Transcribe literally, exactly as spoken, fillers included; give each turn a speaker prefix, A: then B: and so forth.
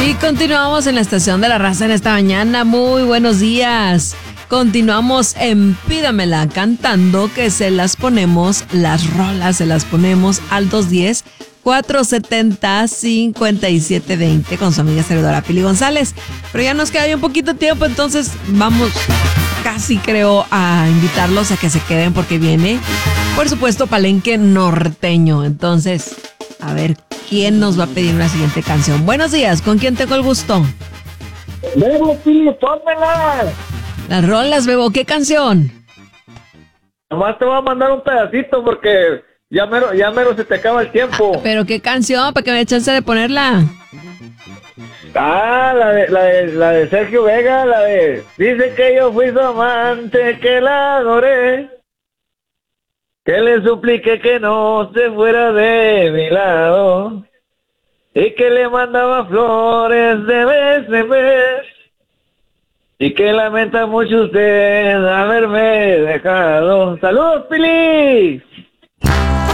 A: Y continuamos en la estación de la raza en esta mañana. Muy buenos días. Continuamos en Pídamela cantando, que se las ponemos, las rolas se las ponemos al dos uno cero, cuatro siete cero, cinco siete dos cero con su amiga servidora Pili González. Pero ya nos queda ya un poquito de tiempo, entonces vamos casi creo a invitarlos a que se queden porque viene, por supuesto, Palenque Norteño. Entonces, a ver quién nos va a pedir una siguiente canción. Buenos días, ¿con quién tengo el gusto?
B: Bebo, Pili, pónmela.
A: Las rolas, Bebo, ¿qué canción?
B: Nomás te voy a mandar un pedacito porque ya mero, ya mero se te acaba el tiempo.
A: ¿Pero qué canción? Para que me dé chance de ponerla.
B: Ah, la de, la de, la de Sergio Vega, la de... Dice que yo fui su amante, que la adoré, que le supliqué que no se fuera de mi lado, y que le mandaba flores de vez en vez, y que lamenta mucho usted haberme dejado. ¡Saludos, Pili!